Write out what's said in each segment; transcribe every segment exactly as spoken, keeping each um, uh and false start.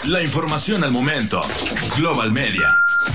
La información al momento. Global Media.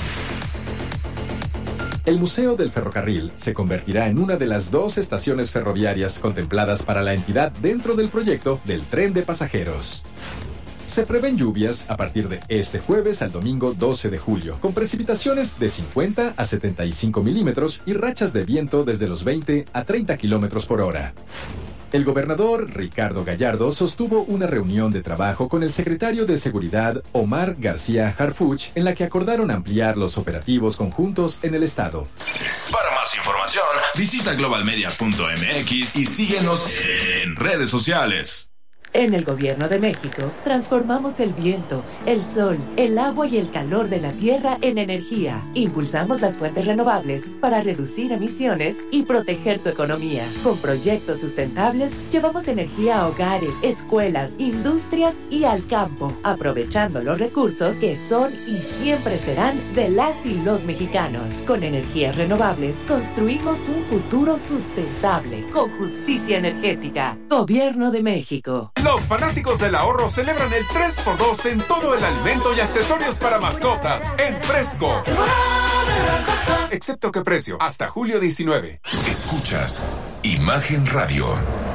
El Museo del Ferrocarril se convertirá en una de las dos estaciones ferroviarias contempladas para la entidad dentro del proyecto del tren de pasajeros. Se prevén lluvias a partir de este jueves al domingo doce de julio, con precipitaciones de cincuenta a setenta y cinco milímetros y rachas de viento desde los veinte a treinta kilómetros por hora. El gobernador Ricardo Gallardo sostuvo una reunión de trabajo con el secretario de Seguridad Omar García Harfuch, en la que acordaron ampliar los operativos conjuntos en el estado. Para más información, visita global media punto m x y síguenos en redes sociales. En el Gobierno de México, transformamos el viento, el sol, el agua y el calor de la tierra en energía. Impulsamos las fuentes renovables para reducir emisiones y proteger tu economía. Con proyectos sustentables, llevamos energía a hogares, escuelas, industrias y al campo, aprovechando los recursos que son y siempre serán de las y los mexicanos. Con energías renovables, construimos un futuro sustentable, con justicia energética. Gobierno de México. Los fanáticos del ahorro celebran el tres por dos en todo el alimento y accesorios para mascotas en Fresco. Excepto que precio, hasta julio diecinueve. Escuchas Imagen Radio.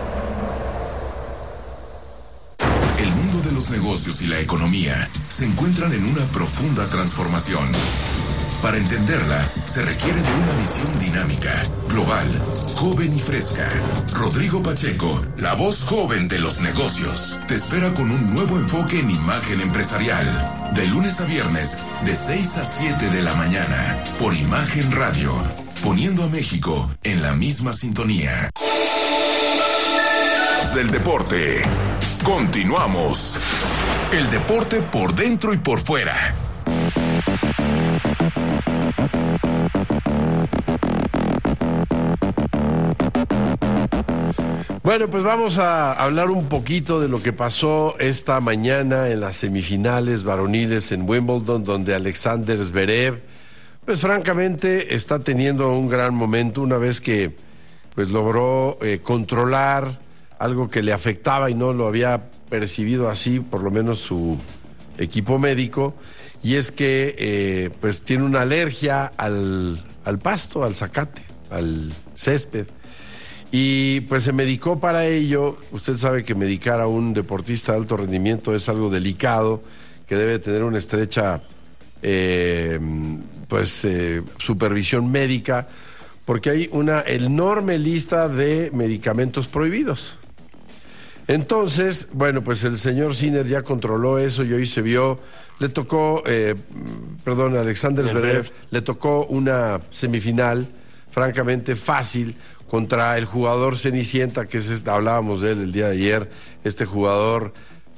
El mundo de los negocios y la economía se encuentran en una profunda transformación. Para entenderla, se requiere de una visión dinámica, global, joven y fresca. Rodrigo Pacheco, la voz joven de los negocios, te espera con un nuevo enfoque en imagen empresarial. De lunes a viernes, de seis a siete de la mañana, por Imagen Radio, poniendo a México en la misma sintonía. Del deporte. Continuamos. El deporte por dentro y por fuera. Bueno, pues vamos a hablar un poquito de lo que pasó esta mañana en las semifinales varoniles en Wimbledon, donde Alexander Zverev, pues francamente está teniendo un gran momento una vez que pues logró eh, controlar algo que le afectaba y no lo había percibido así, por lo menos su equipo médico, y es que eh, pues tiene una alergia al, al pasto, al zacate, al césped. Y pues se medicó para ello. Usted sabe que medicar a un deportista de alto rendimiento es algo delicado, que debe tener una estrecha eh, pues eh, supervisión médica, porque hay una enorme lista de medicamentos prohibidos. Entonces, bueno, pues el señor Sinner ya controló eso y hoy se vio, le tocó, eh, perdón, a Alexander Zverev, le tocó una semifinal francamente fácil contra el jugador Cenicienta, que es este, hablábamos de él el día de ayer, este jugador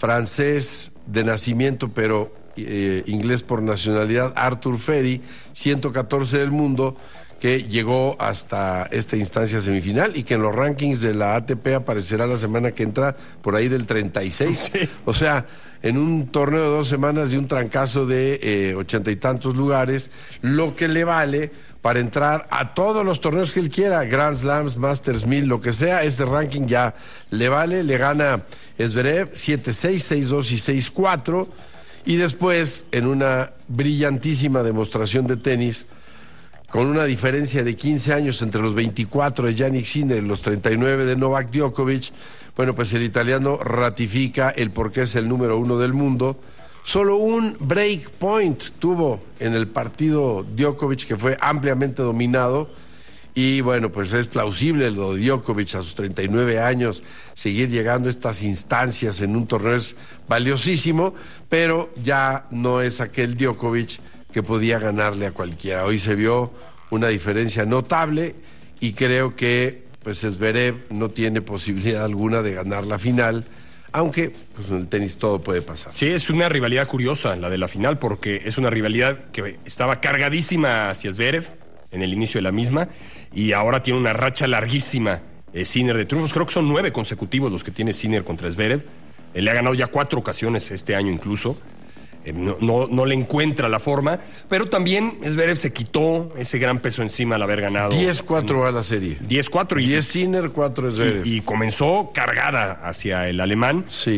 francés de nacimiento, pero eh, inglés por nacionalidad, Arthur Ferry, ciento catorce del mundo, que llegó hasta esta instancia semifinal y que en los rankings de la A T P aparecerá la semana que entra por ahí del treinta y seis. Sí. O sea, en un torneo de dos semanas y un trancazo de eh, ochenta y tantos lugares, lo que le vale para entrar a todos los torneos que él quiera, Grand Slams, Masters mil, lo que sea, este ranking ya le vale, le gana Zverev siete seis, seis dos y seis cuatro, y después, en una brillantísima demostración de tenis, con una diferencia de quince años entre los veinticuatro de Jannik Sinner y los treinta y nueve de Novak Djokovic, bueno, pues el italiano ratifica el por qué es el número uno del mundo. Solo un break point tuvo en el partido Djokovic, que fue ampliamente dominado, y bueno, pues es plausible lo de Djokovic a sus treinta y nueve años, seguir llegando a estas instancias en un torneo es valiosísimo, pero ya no es aquel Djokovic que podía ganarle a cualquiera. Hoy se vio una diferencia notable y creo que pues Zverev no tiene posibilidad alguna de ganar la final, aunque pues en el tenis todo puede pasar. Sí, es una rivalidad curiosa la de la final, porque es una rivalidad que estaba cargadísima hacia Zverev en el inicio de la misma, y ahora tiene una racha larguísima eh, Sinner de triunfos. Creo que son nueve consecutivos los que tiene Sinner contra Zverev. Eh, le ha ganado ya cuatro ocasiones este año incluso. Eh, no, no, no le encuentra la forma, pero también Zverev se quitó ese gran peso encima al haber ganado. diez cuatro a la serie. diez cuatro. diez Sinner, cuatro Zverev. Y, y comenzó cargada hacia el alemán. Sí.